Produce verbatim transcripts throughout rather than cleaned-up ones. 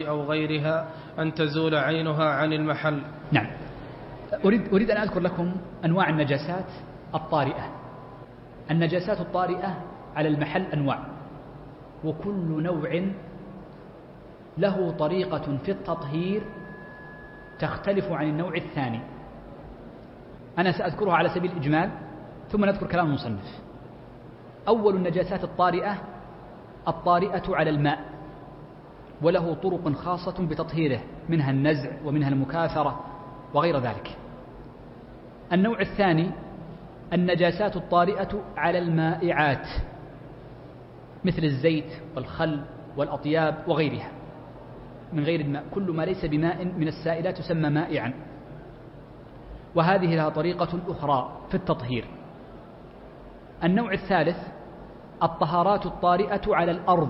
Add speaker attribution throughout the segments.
Speaker 1: أو غيرها أن تزول عينها عن المحل.
Speaker 2: نعم. أريد, أريد أن أذكر لكم أنواع النجاسات الطارئة. النجاسات الطارئة على المحل أنواع، وكل نوع له طريقة في التطهير تختلف عن النوع الثاني. أنا سأذكرها على سبيل الإجمال ثم نذكر كلام المصنف. أول النجاسات الطارئة الطارئة على الماء، وله طرق خاصة بتطهيره، منها النزع ومنها المكاثرة وغير ذلك. النوع الثاني النجاسات الطارئة على المائعات، مثل الزيت والخل والأطياب وغيرها من غير الماء. كل ما ليس بماء من السائلات يسمى مائعا، وهذه لها طريقة أخرى في التطهير. النوع الثالث الطهارات الطارئة على الأرض،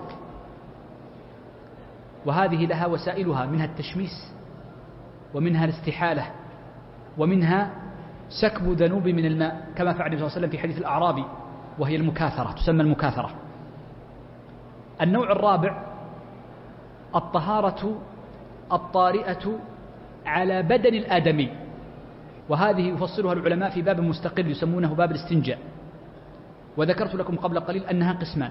Speaker 2: وهذه لها وسائلها، منها التشميس ومنها الاستحالة ومنها سكب ذنوب من الماء، كما فعل النبي صلى الله عليه وسلم في حديث الأعرابي، وهي المكاثرة، تسمى المكاثرة. النوع الرابع الطهارة الطارئة على بدن الآدمي، وهذه يفصلها العلماء في باب مستقل يسمونه باب الاستنجاء، وذكرت لكم قبل قليل أنها قسمان.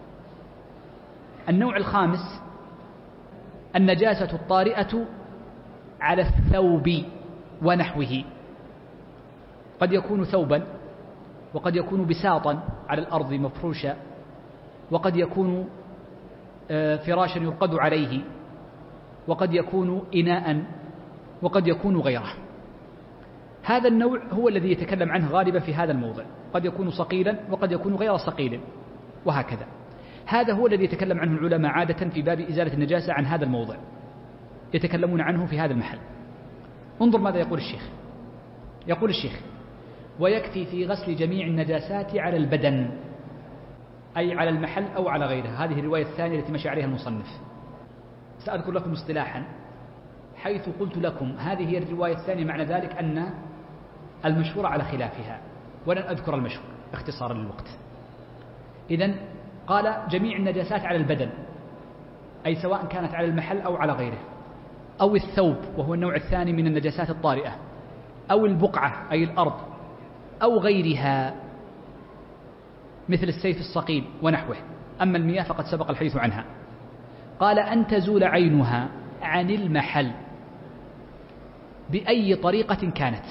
Speaker 2: النوع الخامس النجاسة الطارئة على الثوب ونحوه، قد يكون ثوبا، وقد يكون بساطا على الأرض مفروشا، وقد يكون فراشا يرقد عليه، وقد يكون إناء، وقد يكون غيره. هذا النوع هو الذي يتكلم عنه غالبا في هذا الموضع، قد يكون صقيلا وقد يكون غير صقيل، وهكذا. هذا هو الذي يتكلم عنه العلماء عادة في باب إزالة النجاسة عن هذا الموضع، يتكلمون عنه في هذا المحل. انظر ماذا يقول الشيخ. يقول الشيخ: ويكفي في غسل جميع النجاسات على البدن، أي على المحل أو على غيره. هذه الرواية الثانية التي مشى عليها المصنف. سأذكر لكم اصطلاحا، حيث قلت لكم هذه هي الرواية الثانية، معنى ذلك أن المشهور على خلافها، ولن أذكر المشهور اختصارا للوقت. إذن قال جميع النجاسات على البدن، أي سواء كانت على المحل أو على غيره، أو الثوب وهو النوع الثاني من النجاسات الطارئة، أو البقعة أي الأرض، أو غيرها مثل السيف الصقيل ونحوه. أما المياه فقد سبق الحديث عنها. قال أن تزول عينها عن المحل بأي طريقة كانت،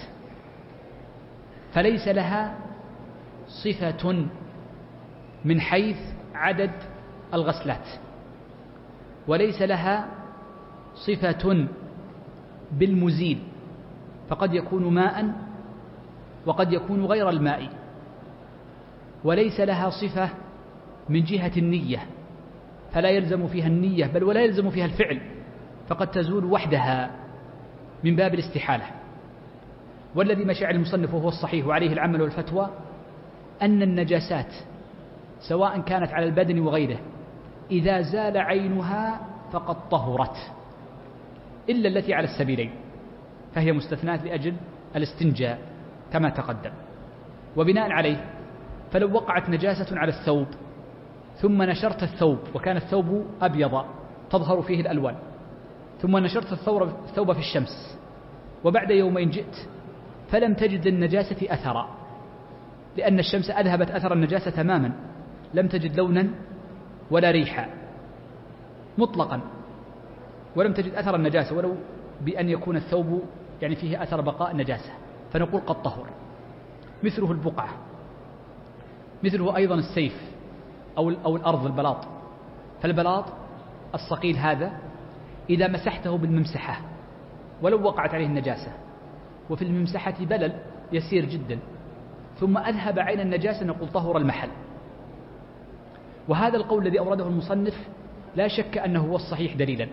Speaker 2: فليس لها صفة من حيث عدد الغسلات، وليس لها صفة بالمزيل، فقد يكون ماء وقد يكون غير الماء، وليس لها صفة من جهة النية، فلا يلزم فيها النية بل ولا يلزم فيها الفعل، فقد تزول وحدها من باب الاستحالة. والذي مشى عليه المصنف وهو الصحيح وعليه العمل والفتوى أن النجاسات سواء كانت على البدن وغيره إذا زال عينها فقد طهرت، إلا التي على السبيلين فهي مستثنات لأجل الاستنجاء كما تقدم. وبناء عليه فلو وقعت نجاسة على الثوب ثم نشرت الثوب وكان الثوب أبيض تظهر فيه الألوان، ثم نشرت الثوب في الشمس وبعد يومين جئت فلم تجد النجاسة أثرا، لأن الشمس أذهبت أثر النجاسة تماما، لم تجد لونا ولا ريحا مطلقا، ولم تجد أثر النجاسة ولو بأن يكون الثوب يعني فيه أثر بقاء النجاسة، فنقول قد طهر. مثله البقعة، مثله أيضا السيف أو أو الأرض البلاط. فالبلاط الصقيل هذا إذا مسحته بالممسحة ولو وقعت عليه النجاسة وفي الممسحة بلل يسير جدا ثم أذهب عين النجاسة نقول طهر المحل. وهذا القول الذي أورده المصنف لا شك أنه هو الصحيح دليلا،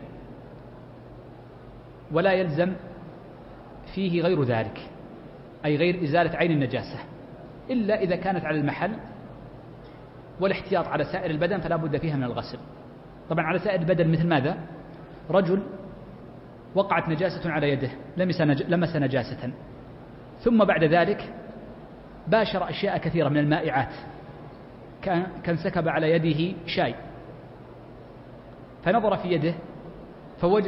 Speaker 2: ولا يلزم فيه غير ذلك، أي غير إزالة عين النجاسة، إلا إذا كانت على المحل، والاحتياط على سائر البدن فلا بد فيها من الغسل. طبعا على سائر البدن مثل ماذا؟ رجل وقعت نجاسة على يده، لمس نجاسة، ثم بعد ذلك باشر أشياء كثيرة من المائعات، كان سكب على يده شاي، فنظر في يده فوجد